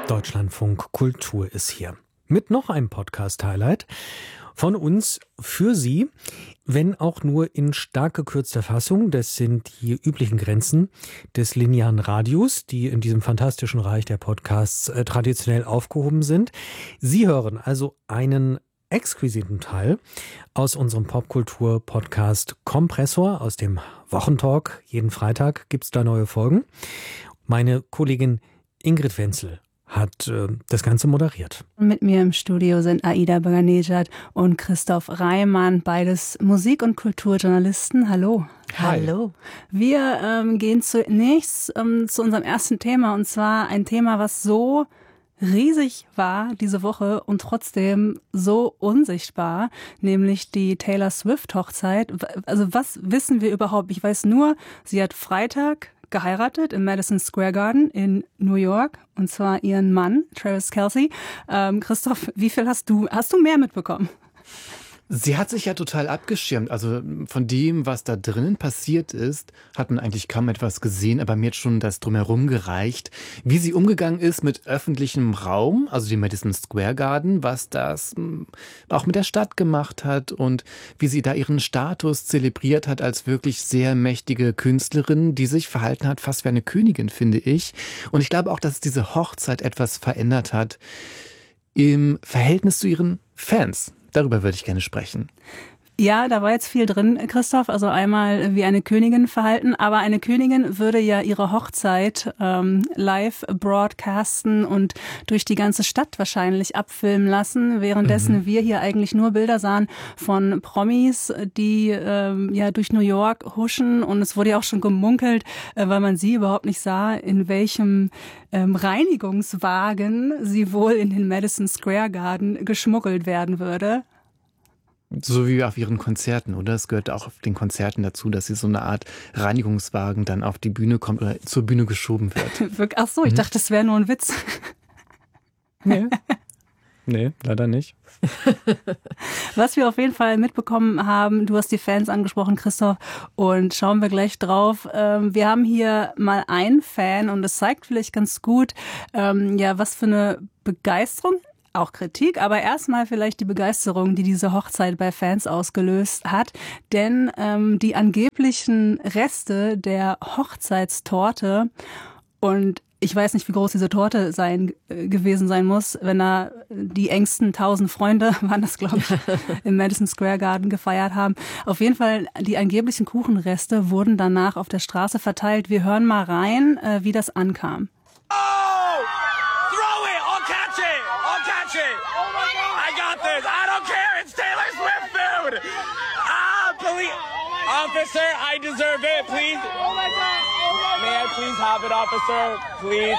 Deutschlandfunk Kultur ist hier. Mit noch einem Podcast-Highlight von uns für Sie, wenn auch nur in stark gekürzter Fassung. Das sind die üblichen Grenzen des linearen Radios, die in diesem fantastischen Reich der Podcasts traditionell aufgehoben sind. Sie hören also einen exquisiten Teil aus unserem Popkultur-Podcast Kompressor, aus dem Wochentalk. Jeden Freitag gibt es da neue Folgen. Meine Kollegin Ingrid Wenzel hat das Ganze moderiert. Mit mir im Studio sind Aida Baganejad und Christoph Reimann, beides Musik- und Kulturjournalisten. Hallo. Hi. Hallo. Wir gehen zunächst zu unserem ersten Thema, und zwar ein Thema, was so riesig war diese Woche und trotzdem so unsichtbar, nämlich die Taylor Swift-Hochzeit. Also was wissen wir überhaupt? Ich weiß nur, sie hat Freitag geheiratet im Madison Square Garden in New York, und zwar ihren Mann, Travis Kelce. Christoph, wie viel hast du mehr mitbekommen? Sie hat sich ja total abgeschirmt. Also von dem, was da drinnen passiert ist, hat man eigentlich kaum etwas gesehen, aber mir hat schon das Drumherum gereicht. Wie sie umgegangen ist mit öffentlichem Raum, also dem Madison Square Garden, was das auch mit der Stadt gemacht hat und wie sie da ihren Status zelebriert hat als wirklich sehr mächtige Künstlerin, die sich verhalten hat fast wie eine Königin, finde ich. Und ich glaube auch, dass diese Hochzeit etwas verändert hat im Verhältnis zu ihren Fans. Darüber würde ich gerne sprechen. Ja, da war jetzt viel drin, Christoph. Also einmal wie eine Königin verhalten, aber eine Königin würde ja ihre Hochzeit live broadcasten und durch die ganze Stadt wahrscheinlich abfilmen lassen, währenddessen wir hier eigentlich nur Bilder sahen von Promis, die ja durch New York huschen, und es wurde ja auch schon gemunkelt, weil man sie überhaupt nicht sah, in welchem Reinigungswagen sie wohl in den Madison Square Garden geschmuggelt werden würde. So wie auf ihren Konzerten, oder? Es gehört auch auf den Konzerten dazu, dass sie so eine Art Reinigungswagen dann auf die Bühne kommt oder zur Bühne geschoben wird. Ach so, ich dachte, das wäre nur ein Witz. Nee, leider nicht. Was wir auf jeden Fall mitbekommen haben, du hast die Fans angesprochen, Christoph, und schauen wir gleich drauf. Wir haben hier mal einen Fan, und das zeigt vielleicht ganz gut, ja, was für eine Begeisterung, auch Kritik, aber erstmal vielleicht die Begeisterung, die diese Hochzeit bei Fans ausgelöst hat. Denn die angeblichen Reste der Hochzeitstorte, und ich weiß nicht, wie groß diese Torte gewesen sein muss, wenn da die engsten 1000 Freunde, waren das, glaube ich, im Madison Square Garden gefeiert haben. Auf jeden Fall, die angeblichen Kuchenreste wurden danach auf der Straße verteilt. Wir hören mal rein, wie das ankam. Oh! Throw it! I'll catch it! I'll catch it! Oh my God! I got this! I don't care! It's Taylor Swift food! Ah, police! Officer, I deserve it, please! Oh my God! Oh my God! May I please have it, officer? Please?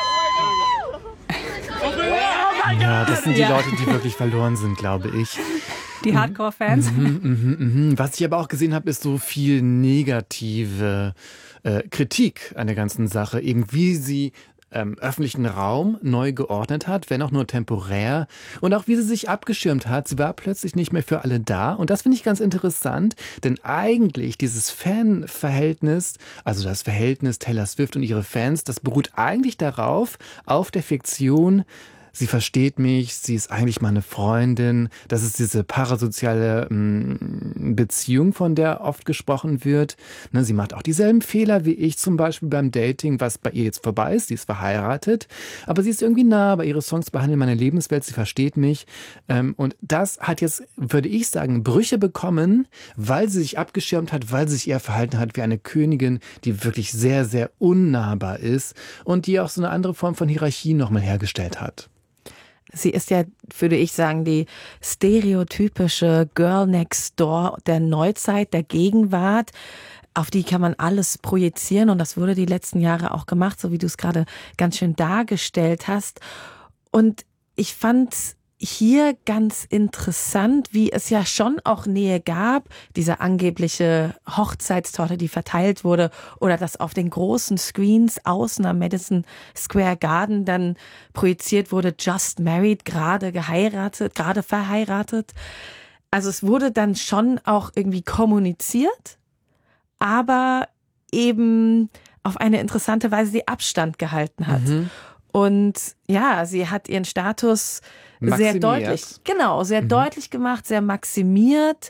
Oh my God! Ja, das sind die Leute, die wirklich verloren sind, glaube ich. Die Hardcore-Fans. Was ich aber auch gesehen habe, ist so viel negative Kritik an der ganzen Sache, eben wie sie öffentlichen Raum neu geordnet hat, wenn auch nur temporär, und auch wie sie sich abgeschirmt hat. Sie war plötzlich nicht mehr für alle da, und das finde ich ganz interessant, denn eigentlich dieses Fanverhältnis, also das Verhältnis Taylor Swift und ihre Fans, das beruht eigentlich darauf, auf der Fiktion, sie versteht mich, sie ist eigentlich meine Freundin. Das ist diese parasoziale Beziehung, von der oft gesprochen wird. Ne, sie macht auch dieselben Fehler wie ich, zum Beispiel beim Dating, was bei ihr jetzt vorbei ist. Sie ist verheiratet, aber sie ist irgendwie nah, bei ihre Songs behandeln meine Lebenswelt, sie versteht mich. Und das hat jetzt, würde ich sagen, Brüche bekommen, weil sie sich abgeschirmt hat, weil sie sich eher verhalten hat wie eine Königin, die wirklich sehr, sehr unnahbar ist und die auch so eine andere Form von Hierarchie nochmal hergestellt hat. Sie ist ja, würde ich sagen, die stereotypische Girl Next Door der Neuzeit, der Gegenwart. Auf die kann man alles projizieren, und das wurde die letzten Jahre auch gemacht, so wie du es gerade ganz schön dargestellt hast. Und ich fand hier ganz interessant, wie es ja schon auch Nähe gab, diese angebliche Hochzeitstorte, die verteilt wurde, oder dass auf den großen Screens außen am Madison Square Garden dann projiziert wurde, just married, gerade verheiratet. Also es wurde dann schon auch irgendwie kommuniziert, aber eben auf eine interessante Weise die Abstand gehalten hat. Und ja, sie hat ihren Status sehr deutlich, sehr deutlich gemacht, sehr maximiert.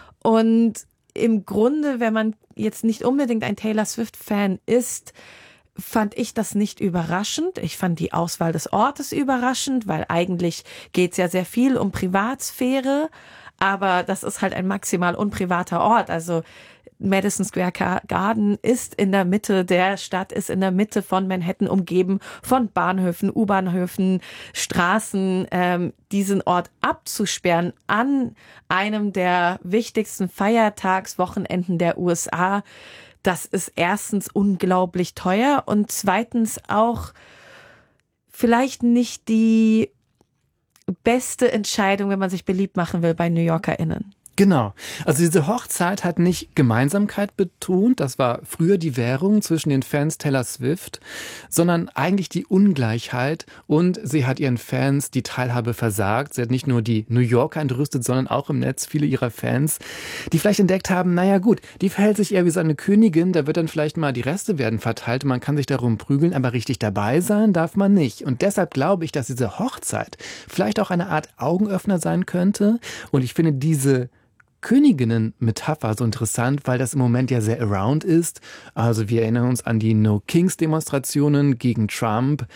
Und im Grunde, wenn man jetzt nicht unbedingt ein Taylor Swift-Fan ist, fand ich das nicht überraschend. Ich fand die Auswahl des Ortes überraschend, weil eigentlich geht es ja sehr viel um Privatsphäre, aber das ist halt ein maximal unprivater Ort. Also Madison Square Garden ist in der Mitte der Stadt, ist in der Mitte von Manhattan umgeben von Bahnhöfen, U-Bahnhöfen, Straßen. Diesen Ort abzusperren an einem der wichtigsten Feiertagswochenenden der USA, das ist erstens unglaublich teuer und zweitens auch vielleicht nicht die beste Entscheidung, wenn man sich beliebt machen will bei New YorkerInnen. Genau. Also diese Hochzeit hat nicht Gemeinsamkeit betont, das war früher die Währung zwischen den Fans Taylor Swift, sondern eigentlich die Ungleichheit und sie hat ihren Fans die Teilhabe versagt. Sie hat nicht nur die New Yorker entrüstet, sondern auch im Netz viele ihrer Fans, die vielleicht entdeckt haben, naja gut, die verhält sich eher wie so eine Königin, da wird dann vielleicht mal die Reste werden verteilt und man kann sich darum prügeln, aber richtig dabei sein darf man nicht. Und deshalb glaube ich, dass diese Hochzeit vielleicht auch eine Art Augenöffner sein könnte und ich finde diese Königinnen-Metapher so interessant, weil das im Moment ja sehr around ist. Also wir erinnern uns an die No-Kings-Demonstrationen gegen Trump,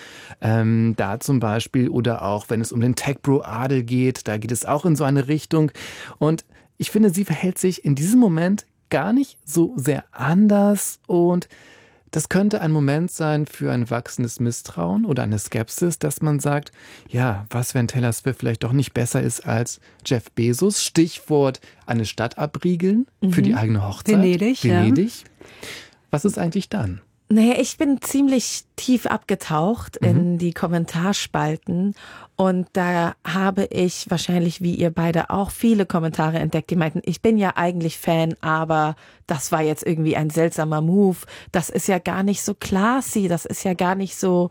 da zum Beispiel, oder auch wenn es um den Tech-Bro-Adel geht, da geht es auch in so eine Richtung. Und ich finde, sie verhält sich in diesem Moment gar nicht so sehr anders und das könnte ein Moment sein für ein wachsendes Misstrauen oder eine Skepsis, dass man sagt, ja, was, wenn Taylor Swift vielleicht doch nicht besser ist als Jeff Bezos? Stichwort eine Stadt abriegeln für die eigene Hochzeit. Venedig. Ja. Was ist eigentlich dann? Naja, ich bin ziemlich tief abgetaucht in die Kommentarspalten und da habe ich wahrscheinlich, wie ihr beide auch, viele Kommentare entdeckt, die meinten, ich bin ja eigentlich Fan, aber das war jetzt irgendwie ein seltsamer Move. Das ist ja gar nicht so classy, das ist ja gar nicht so,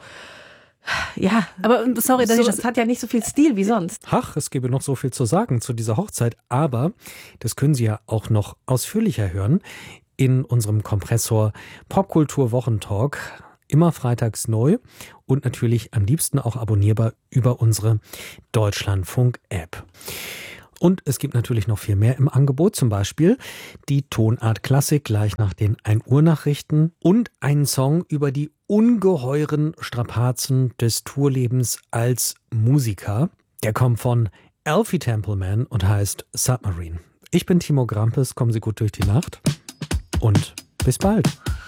ja. Aber sorry, das hat ja nicht so viel Stil wie sonst. Ach, es gäbe noch so viel zu sagen zu dieser Hochzeit, aber das können Sie ja auch noch ausführlicher hören in unserem Kompressor Popkultur Wochentalk, immer freitags neu und natürlich am liebsten auch abonnierbar über unsere Deutschlandfunk-App. Und es gibt natürlich noch viel mehr im Angebot, zum Beispiel die Tonart Klassik gleich nach den 1 Uhr Nachrichten und einen Song über die ungeheuren Strapazen des Tourlebens als Musiker. Der kommt von Alfie Templeman und heißt Submarine. Ich bin Timo Grampes, kommen Sie gut durch die Nacht und bis bald.